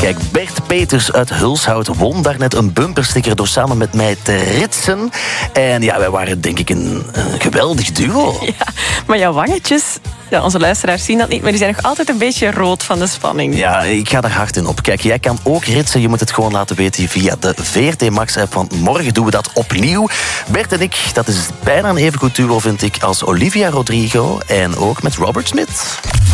Kijk, Bert Peters uit Hulshout won daarnet een bumpersticker door samen met mij te ritsen. En ja, wij waren denk ik een geweldig duo. Ja, maar jouw wangetjes, ja, onze luisteraars zien dat niet, maar die zijn nog altijd een beetje rood van de spanning. Ja, ik ga er hard in op. Kijk, jij kan ook ritsen. Je moet het gewoon laten weten via de VRT Max-app. Want morgen doen we dat opnieuw. Bert en ik, dat is bijna een even goed duo, vind ik, als Olivia Rodrigo en ook met Robert Smith.